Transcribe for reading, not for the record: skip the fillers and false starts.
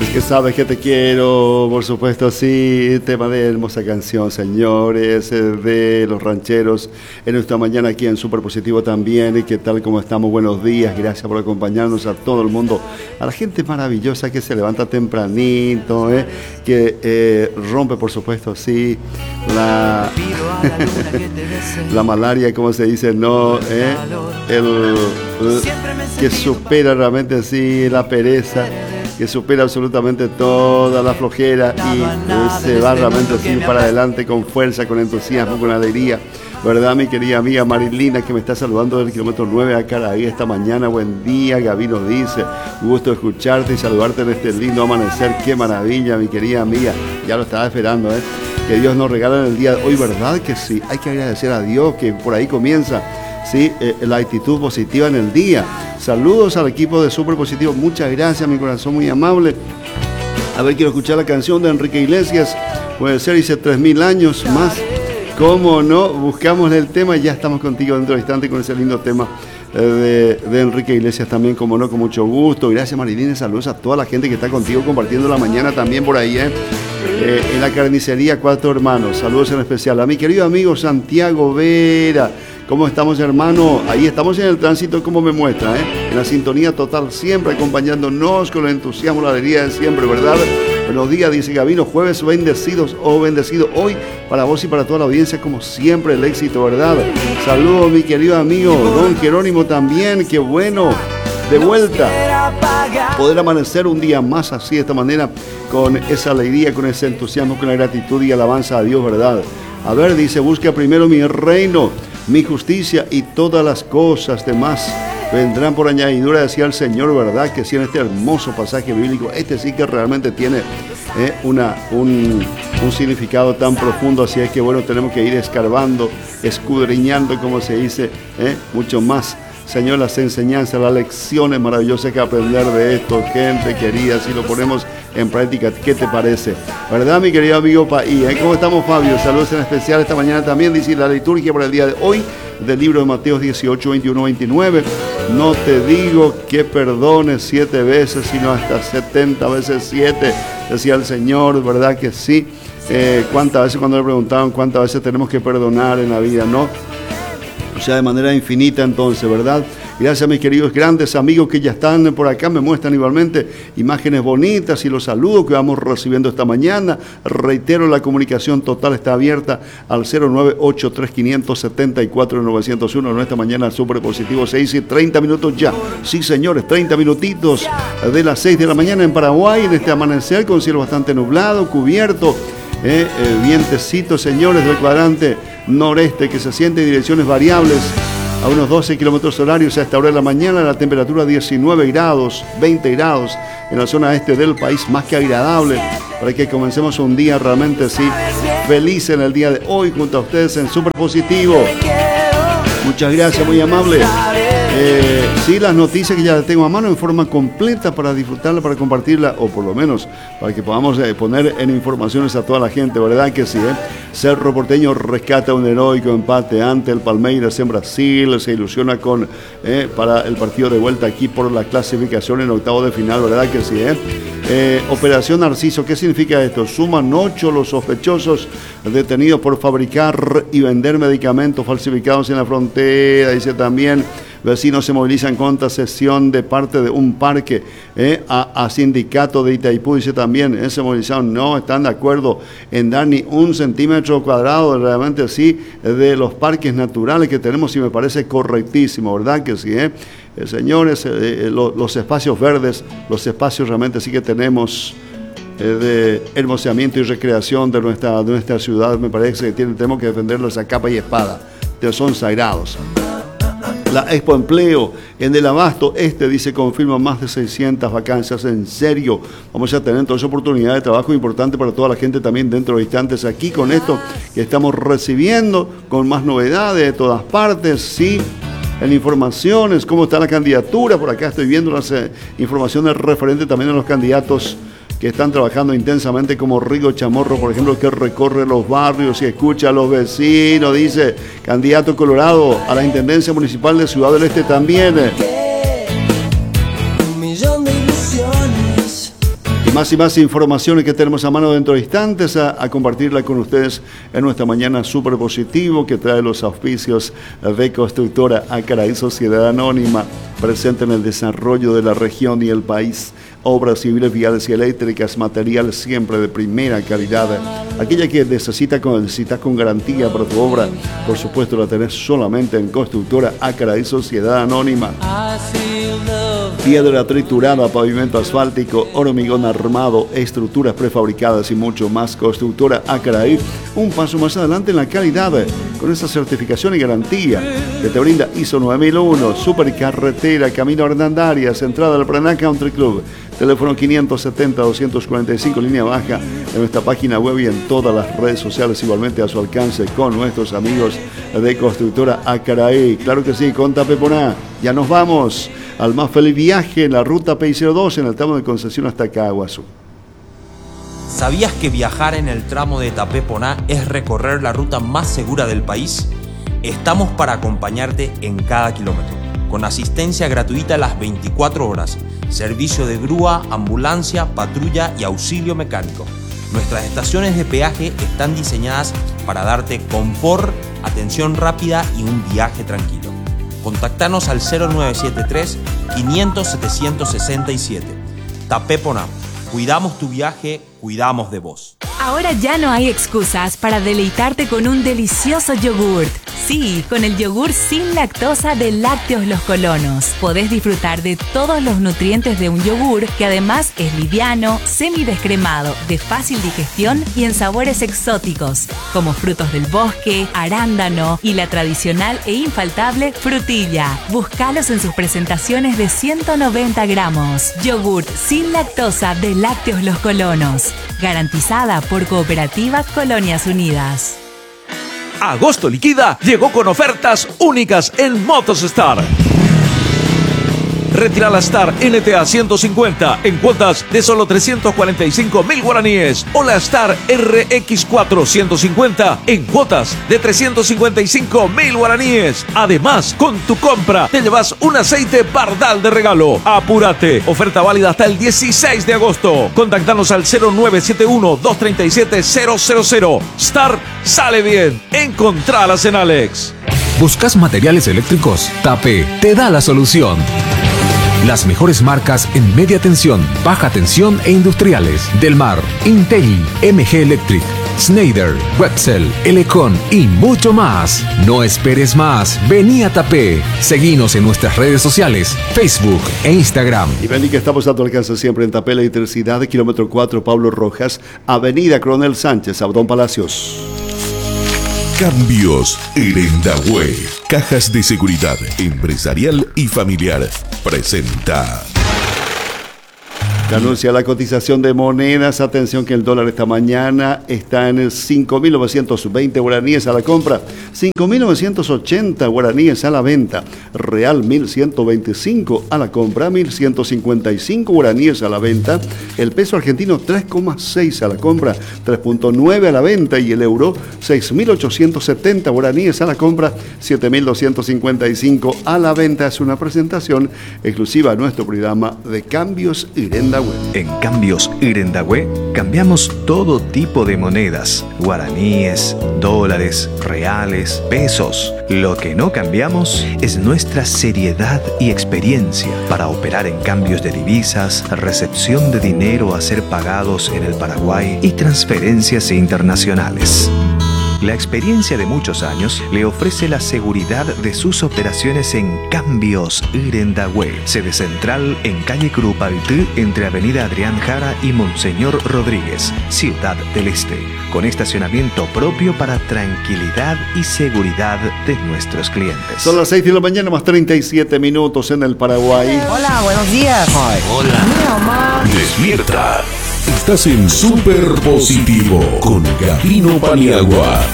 Es que sabes que te quiero, por supuesto, sí. Tema de hermosa canción, señores, de Los Rancheros, en esta mañana aquí en Super Positivo también. ¿Y qué tal? ¿Cómo estamos? Buenos días, gracias por acompañarnos a todo el mundo, a la gente maravillosa que se levanta tempranito, que rompe, por supuesto, sí, la malaria, como se dice, ¿no? Que supera realmente, sí, la pereza, que supera absolutamente toda la flojera y se va realmente así para adelante con fuerza, con entusiasmo, con alegría, ¿verdad? Mi querida amiga Marilina, que me está saludando del kilómetro 9 a Caraí esta mañana. Buen día, Gaby nos dice, gusto escucharte y saludarte en este lindo amanecer. Qué maravilla, mi querida amiga, ya lo estaba esperando, que Dios nos regala en el día de hoy, ¿verdad? Que sí, hay que agradecer a Dios, que por ahí comienza, sí, la actitud positiva en el día. Saludos al equipo de Super Positivo, muchas gracias, mi corazón muy amable. A ver, quiero escuchar la canción de Enrique Iglesias, puede ser, dice 3000 años más. ¿Cómo no? Buscamos el tema y ya estamos contigo dentro de instante con ese lindo tema de Enrique Iglesias también, como no, con mucho gusto. Gracias, Marilina, saludos a toda la gente que está contigo compartiendo la mañana también por ahí, en la carnicería Cuatro Hermanos. Saludos en especial a mi querido amigo Santiago Vera. ¿Cómo estamos, hermano? Ahí estamos en el tránsito, como me muestra, en la sintonía total, siempre acompañándonos con el entusiasmo, la alegría de siempre, ¿verdad? Buenos días, dice Gabino, jueves bendecidos o bendecido hoy para vos y para toda la audiencia, como siempre, el éxito, ¿verdad? Saludos, mi querido amigo Don Jerónimo también, qué bueno, de vuelta, poder amanecer un día más así, de esta manera, con esa alegría, con ese entusiasmo, con la gratitud y alabanza a Dios, ¿verdad? A ver, dice, busca primero mi reino, mi justicia, y todas las cosas demás vendrán por añadidura, decía el Señor, ¿verdad? Que sí, en este hermoso pasaje bíblico, este sí que realmente tiene un significado tan profundo, así es que bueno, tenemos que ir escarbando, escudriñando, como se dice, mucho más, Señor, las enseñanzas, las lecciones maravillosas que aprender de esto, gente querida, si lo ponemos en práctica, ¿qué te parece? ¿Verdad, mi querido amigo Paí? ¿Cómo estamos, Fabio? Saludos en especial esta mañana también, dice la liturgia para el día de hoy, del libro de Mateo 18, 21, 29. No te digo que perdones 7 veces, sino hasta 70 veces 7, decía el Señor, ¿verdad que sí? ¿Cuántas veces, cuando le preguntaban cuántas veces tenemos que perdonar en la vida, no? O sea, de manera infinita entonces, ¿verdad? Gracias a mis queridos grandes amigos que ya están por acá, me muestran igualmente imágenes bonitas y los saludos que vamos recibiendo esta mañana. Reitero, la comunicación total está abierta al 098-3574-901. Esta mañana Super Positivo 6 y 30 minutos ya. Sí, señores, 30 minutitos de las 6 de la mañana en Paraguay, en este amanecer con cielo bastante nublado, cubierto. Vientecito, señores, del cuadrante noreste que se siente en direcciones variables a unos 12 kilómetros horarios a esta hora de la mañana. La temperatura 19 grados, 20 grados en la zona este del país, más que agradable para que comencemos un día realmente así feliz en el día de hoy junto a ustedes en Super Positivo. Muchas gracias, muy amable. Sí, las noticias que ya las tengo a mano en forma completa para disfrutarla, para compartirla, o por lo menos para que podamos poner en informaciones a toda la gente, ¿verdad que sí? Cerro Porteño rescata un heroico empate ante el Palmeiras en Brasil, se ilusiona con para el partido de vuelta aquí por la clasificación en octavo de final, ¿verdad que sí? Operación Narciso, ¿qué significa esto? Suman 8 los sospechosos detenidos por fabricar y vender medicamentos falsificados en la frontera, dice también. Vecinos se movilizan contra cesión de parte de un parque a sindicato de Itaipú, dice también, se movilizaron, no están de acuerdo en dar ni 1 centímetro cuadrado realmente sí de los parques naturales que tenemos, y me parece correctísimo, ¿verdad que sí? Señores, los espacios verdes, los espacios realmente sí que tenemos de hermoseamiento y recreación de nuestra ciudad, me parece que tenemos que defenderlos a capa y espada, que son sagrados. La Expo Empleo en el Abasto dice, confirma más de 600 vacancias. En serio, vamos a tener entonces oportunidad de trabajo importante para toda la gente también dentro de instantes aquí con esto que estamos recibiendo, con más novedades de todas partes, sí. En informaciones, cómo está la candidatura, por acá estoy viendo las informaciones referentes también a los candidatos que están trabajando intensamente, como Rigo Chamorro, por ejemplo, que recorre los barrios y escucha a los vecinos, dice, candidato colorado a la Intendencia Municipal de Ciudad del Este también. Y más informaciones que tenemos a mano dentro de instantes a compartirla con ustedes en nuestra mañana súper positivo que trae los auspicios de Constructora Acaraí Sociedad Anónima, presente en el desarrollo de la región y el país. Obras civiles, viales y eléctricas, material siempre de primera calidad. Aquella que necesitas con garantía para tu obra, por supuesto la tenés solamente en Constructora Acaraí Sociedad Anónima. Piedra triturada, pavimento asfáltico, hormigón armado, estructuras prefabricadas y mucho más. Constructora Acaraí, un paso más adelante en la calidad, con esa certificación y garantía que te brinda ISO 9001, Supercarretera, Camino Hernandarias, entrada al Paraná Country Club. Teléfono 570-245, línea baja, en nuestra página web y en todas las redes sociales, igualmente a su alcance con nuestros amigos de Constructora Acaraí. Claro que sí, con Tapeponá. Ya nos vamos al más feliz viaje en la ruta PI02 en el tramo de Concesión hasta Caguazú. ¿Sabías que viajar en el tramo de Tapeponá es recorrer la ruta más segura del país? Estamos para acompañarte en cada kilómetro, con asistencia gratuita las 24 horas, servicio de grúa, ambulancia, patrulla y auxilio mecánico. Nuestras estaciones de peaje están diseñadas para darte confort, atención rápida y un viaje tranquilo. Contactanos al 0973 500 767. Tapeponá. Cuidamos tu viaje, cuidamos de vos. Ahora ya no hay excusas para deleitarte con un delicioso yogurt. Sí, con el yogur sin lactosa de Lácteos Los Colonos. Podés disfrutar de todos los nutrientes de un yogur que además es liviano, semidescremado, de fácil digestión y en sabores exóticos, como frutos del bosque, arándano y la tradicional e infaltable frutilla. Búscalos en sus presentaciones de 190 gramos. Yogur sin lactosa de Lácteos Los Colonos. Garantizada por Cooperativa Colonias Unidas. Agosto Liquida llegó con ofertas únicas en Motos Star. Retira la Star NTA 150 en cuotas de solo 345.000 guaraníes o la Star RX4 150 en cuotas de 355.000 guaraníes. Además, con tu compra te llevas un aceite Bardal de regalo. Apúrate, oferta válida hasta el 16 de agosto. Contactanos al 0971-237-000. Star sale bien. Encontralas en Alex. ¿Buscas materiales eléctricos? Tape te da la solución. Las mejores marcas en media tensión, baja tensión e industriales. Delmar, Intelli, MG Electric, Schneider, Wetzel, Elecon y mucho más. No esperes más. Vení a Tapé. Seguinos en nuestras redes sociales, Facebook e Instagram. Y vení que estamos a tu alcance siempre en Tapé Electricidad, de kilómetro 4, Pablo Rojas, Avenida Coronel Sánchez, Abdón Palacios. Cambios Irendahue. Cajas de seguridad empresarial y familiar. Presenta. Que anuncia la cotización de monedas. Atención que el dólar esta mañana está en el 5.920 guaraníes a la compra, 5.980 guaraníes a la venta. Real 1.125 a la compra, 1.155 guaraníes a la venta. El peso argentino 3,6 a la compra, 3,9 a la venta. Y el euro 6.870 guaraníes a la compra, 7.255 a la venta. Es una presentación exclusiva a nuestro programa de Cambios Irendahue. En Cambios Irendahue cambiamos todo tipo de monedas, guaraníes, dólares, reales, pesos. Lo que no cambiamos es nuestra seriedad y experiencia para operar en cambios de divisas, recepción de dinero a ser pagados en el Paraguay y transferencias internacionales. La experiencia de muchos años le ofrece la seguridad de sus operaciones en Cambios Irendahue, sede central en calle Curupaytí, entre Avenida Adrián Jara y Monseñor Rodríguez, Ciudad del Este, con estacionamiento propio para tranquilidad y seguridad de nuestros clientes. Son las 6 de la mañana más 37 minutos en el Paraguay. Hola, buenos días. Hola. Despierta. Estás en Super Positivo con Gabino Paniagua.